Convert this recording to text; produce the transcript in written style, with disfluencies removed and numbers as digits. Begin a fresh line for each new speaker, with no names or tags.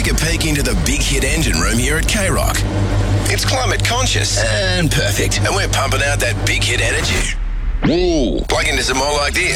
Take a peek into the big hit engine room here at K-Rock. It's climate conscious and perfect, and we're pumping out that big hit energy. Woo! Plug into some more like this.